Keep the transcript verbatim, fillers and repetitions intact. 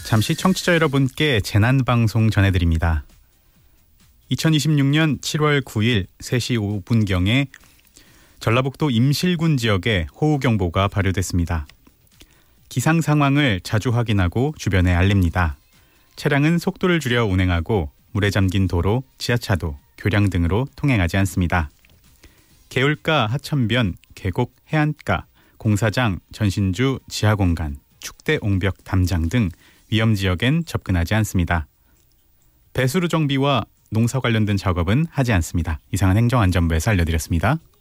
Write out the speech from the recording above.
잠시 청취자 여러분께 재난방송 전해드립니다. 이천이십육 년 칠월 구일 세 시 오 분경에 전라북도 임실군 지역에 호우경보가 발효됐습니다. 기상 상황을 자주 확인하고 주변에 알립니다. 차량은 속도를 줄여 운행하고 물에 잠긴 도로, 지하차도, 교량 등으로 통행하지 않습니다. 개울가, 하천변, 계곡, 해안가, 공사장, 전신주, 지하공간, 축대, 옹벽, 담장 등 위험지역엔 접근하지 않습니다. 배수로 정비와 농사 관련된 작업은 하지 않습니다. 이상은 행정안전부에서 알려드렸습니다.